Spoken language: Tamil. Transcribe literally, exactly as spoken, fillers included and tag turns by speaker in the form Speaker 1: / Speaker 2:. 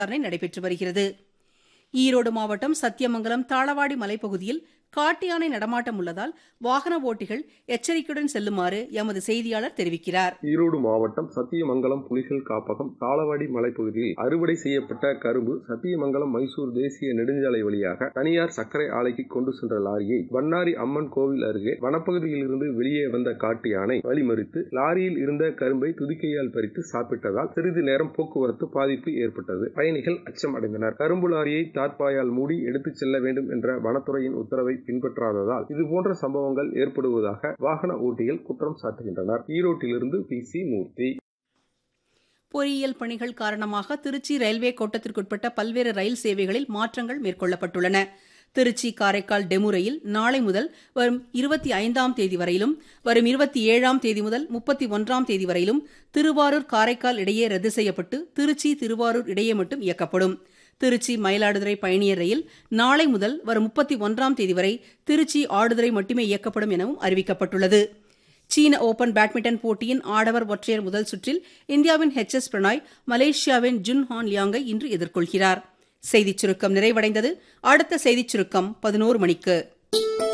Speaker 1: விசாரணை நடைபெற்று வருகிறது. ஈரோடு மாவட்டம் சத்தியமங்கலம் தாளவாடி மலைப்பகுதியில் காட்டு யானை நடமாட்டம் உள்ளதால் வாகன ஓட்டிகள் எச்சரிக்கையுடன் செல்லுமாறு எமது செய்தியாளர் தெரிவிக்கிறார்.
Speaker 2: ஈரோடு மாவட்டம் சத்தியமங்கலம் புலிகள் காப்பகம் தாளவாடி மலைப்பகுதியில் அறுவடை செய்யப்பட்ட கரும்பு சத்தியமங்கலம் மைசூர் தேசிய நெடுஞ்சாலை வழியாக தனியார் சர்க்கரை ஆலைக்கு கொண்டு சென்ற லாரியை வண்ணாரி அம்மன் கோவில் அருகே வனப்பகுதியில் இருந்து வெளியே வந்த காட்டு யானை வழிமறித்து லாரியில் இருந்த கரும்பை துதிக்கையால் பறித்து சாப்பிட்டதால் சிறிது நேரம் போக்குவரத்து பாதிப்பு ஏற்பட்டது. பயணிகள் அச்சம் அடைந்தனர். கரும்பு லாரியை தார்பாயால் மூடி எடுத்துச் செல்ல வேண்டும் என்ற வனத்துறையின் உத்தரவை பின்பற்றாததால் இதுபோன்ற சம்பவங்கள் ஏற்படுவதாக வாகன ஓட்டிகள் குற்றம் சாட்டுகின்றனர். ஈரோட்டிலிருந்து பி சி மூர்த்தி.
Speaker 1: பொறியியல் பணிகள் காரணமாக திருச்சி ரயில்வே கோட்டத்திற்குட்பட்ட பல்வேறு ரயில் சேவைகளில் மாற்றங்கள் மேற்கொள்ளப்பட்டுள்ளன. திருச்சி காரைக்கால் டெமு ரயில் நாளை முதல் வரும் இருபத்தி ஐந்தாம் தேதி வரையிலும், வரும் இருபத்தி ஏழாம் தேதி முதல் முப்பத்தி ஒன்றாம் தேதி வரையிலும் திருவாரூர் காரைக்கால் இடையே ரத்து செய்யப்பட்டு திருச்சி திருவாரூர் இடையே மட்டும் இயக்கப்படும். திருச்சி மயிலாடுதுறை பயணியர் ரயில் நாளை முதல் வரும் முப்பத்தி ஒன்றாம் தேதி வரை திருச்சி ஆடுதுறை மட்டுமே இயக்கப்படும் எனவும் அறிவிக்கப்பட்டுள்ளது. சீன ஓபன் பேட்மிண்டன் போட்டியின் ஆடவர் ஒற்றையர் முதல் சுற்றில் இந்தியாவின் எச் எஸ் பிரணாய் மலேசியாவின் ஜுன் ஹான் லியாங்கை இன்று எதிர்கொள்கிறார். செய்திச் சுருக்கம் நிறைவடைந்தது. அடுத்த செய்திச் சுருக்கம் பதினோரு மணிக்கு.